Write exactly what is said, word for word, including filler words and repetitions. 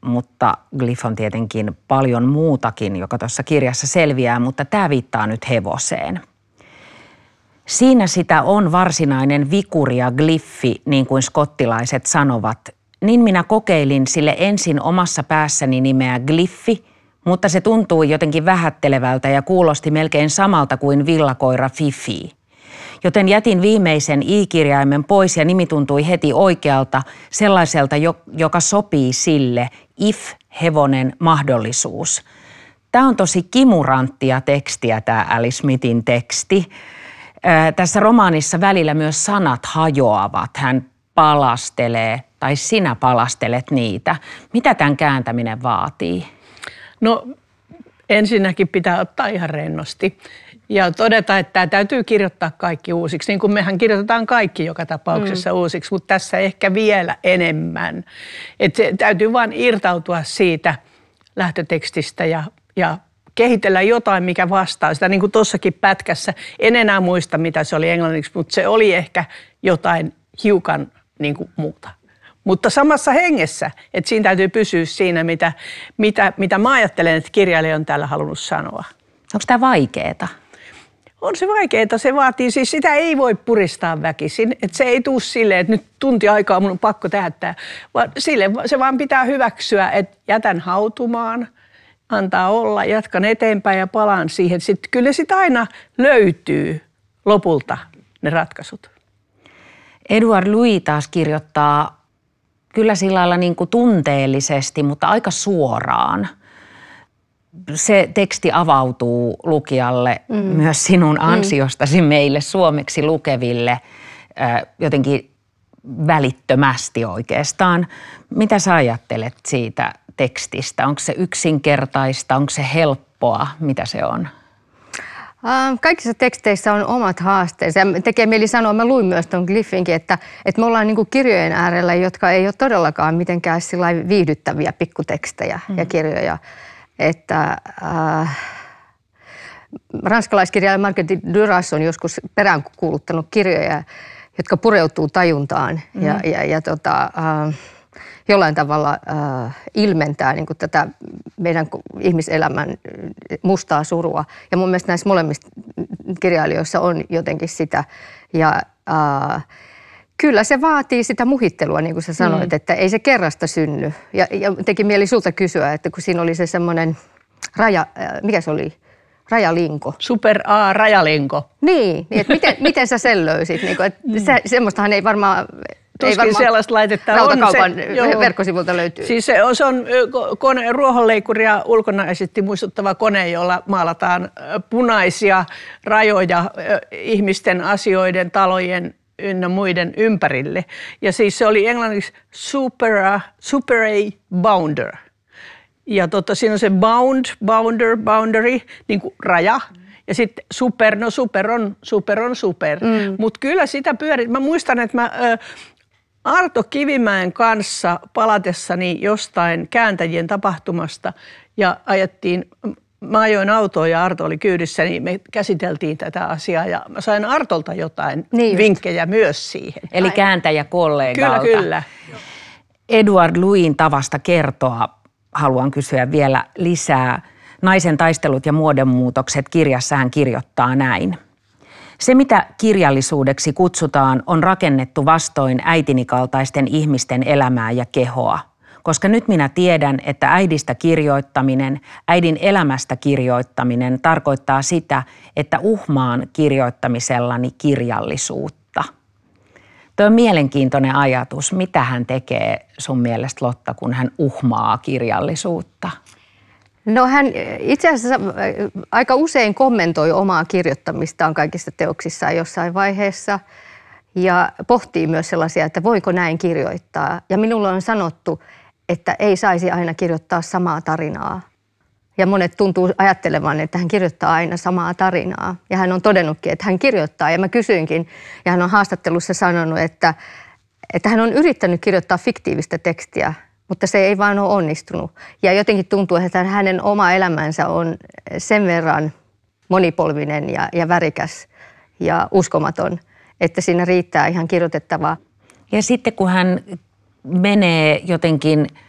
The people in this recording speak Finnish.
mutta glyph on tietenkin paljon muutakin, joka tuossa kirjassa selviää, mutta tämä viittaa nyt hevoseen. Siinä sitä on varsinainen vikuri ja glyffi, niin kuin skottilaiset sanovat. Niin minä kokeilin sille ensin omassa päässäni nimeä glyffi, mutta se tuntui jotenkin vähättelevältä ja kuulosti melkein samalta kuin villakoira Fifi. Joten jätin viimeisen i-kirjaimen pois ja nimi tuntui heti oikealta, sellaiselta, joka sopii sille, if hevonen mahdollisuus. Tämä on tosi kimuranttia tekstiä, tämä Alice Smithin teksti. Tässä romaanissa välillä myös sanat hajoavat. Hän palastelee, tai sinä palastelet niitä. Mitä tämän kääntäminen vaatii? No ensinnäkin pitää ottaa ihan rennosti ja todeta, että tämä täytyy kirjoittaa kaikki uusiksi. Niin kuin mehän kirjoitetaan kaikki joka tapauksessa mm. uusiksi, mutta tässä ehkä vielä enemmän. Että se täytyy vaan irtautua siitä lähtötekstistä ja, ja kehitellä jotain, mikä vastaa sitä. Niin kuin tuossakin pätkässä, en enää muista mitä se oli englanniksi, mutta se oli ehkä jotain hiukan niin kuin muuta. Mutta samassa hengessä, että siinä täytyy pysyä siinä, mitä, mitä, mitä mä ajattelen, että kirjailija on täällä halunnut sanoa. Onko tämä vaikeeta? On se vaikeeta. Se vaatii, siis sitä ei voi puristaa väkisin. Että se ei tule silleen, että nyt tunti aikaa mun on pakko täyttää. Vaan sille se vaan pitää hyväksyä, että jätän hautumaan, antaa olla, jatkan eteenpäin ja palaan siihen. Sitten kyllä sitä aina löytyy lopulta ne ratkaisut. Edward Louis taas kirjoittaa kyllä sillä lailla niin kuin tunteellisesti, mutta aika suoraan. Se teksti avautuu lukijalle mm. myös sinun ansiostasi mm. meille suomeksi lukeville jotenkin välittömästi oikeastaan. Mitä sä ajattelet siitä tekstistä? Onko se yksinkertaista? Onko se helppoa? Mitä se on? Kaikissa teksteissä on omat haasteensa. Ja tekee mieli sanoa, mä luin myös tuon Glyphinkin, että, että me ollaan niin kuin kirjojen äärellä, jotka ei ole todellakaan mitenkään viihdyttäviä pikkutekstejä mm. ja kirjoja. Että äh, ranskalaiskirjailija Marguerite Duras on joskus peräänkuuluttanut kirjoja, jotka pureutuu tajuntaan mm. ja, ja, ja tota, äh, jollain tavalla äh, ilmentää niin kuin tätä meidän ihmiselämän mustaa surua. Ja mun mielestä näissä molemmissa kirjailijoissa on jotenkin sitä. Ja äh, kyllä se vaatii sitä muhittelua, niin kuin sä sanoit, mm. että ei se kerrasta synny. Ja, ja teki mieli sulta kysyä, että kun siinä oli se semmoinen raja, äh, mikä se oli? Rajalinko. Super A, rajalinko. Niin, niin että miten, miten sä sen löysit? Niin kuin, että se, semmoistahan ei varmaan... Tuskin sellaista laitetta Rautakaupan on. Verkkosivulta löytyy. Siis se on, se on kone, ruohonleikkuria ulkonaisesti muistuttava kone, jolla maalataan punaisia rajoja ihmisten, asioiden, talojen ynnä muiden ympärille. Ja siis se oli englanniksi super A, super A bounder. Ja tota, siinä on se bound, bounder, boundary, niin kuin raja. Ja sitten super, no super on super. On super. Mm. Mutta kyllä sitä pyörit. Mä muistan, että mä... Ö, Arto Kivimäen kanssa palatessani jostain kääntäjien tapahtumasta ja ajettiin, mä ajoin autoa ja Arto oli kyydissä, niin me käsiteltiin tätä asiaa ja mä sain Artolta jotain niin vinkkejä just. Myös siihen. Eli kääntäjäkollegalta. Kyllä, kyllä. Edward Louisin tavasta kertoa haluan kysyä vielä lisää. Naisen taistelut ja muodonmuutokset kirjassa hän kirjoittaa näin. Se, mitä kirjallisuudeksi kutsutaan, on rakennettu vastoin äitini kaltaisten ihmisten elämää ja kehoa. Koska nyt minä tiedän, että äidistä kirjoittaminen, äidin elämästä kirjoittaminen tarkoittaa sitä, että uhmaan kirjoittamisellani kirjallisuutta. Tuo on mielenkiintoinen ajatus. Mitä hän tekee sun mielestä, Lotta, kun hän uhmaa kirjallisuutta? No hän itse asiassa aika usein kommentoi omaa kirjoittamistaan kaikissa teoksissaan jossain vaiheessa ja pohtii myös sellaisia, että voiko näin kirjoittaa. Ja minulle on sanottu, että ei saisi aina kirjoittaa samaa tarinaa. Ja monet tuntuu ajattelevan, että hän kirjoittaa aina samaa tarinaa. Ja hän on todennutkin, että hän kirjoittaa. Ja mä kysyinkin, ja hän on haastattelussa sanonut, että, että hän on yrittänyt kirjoittaa fiktiivistä tekstiä, mutta se ei vaan ole onnistunut. Ja jotenkin tuntuu, että hänen oma elämänsä on sen verran monipolvinen ja, ja värikäs ja uskomaton, että siinä riittää ihan kirjoitettavaa. Ja sitten kun hän menee jotenkin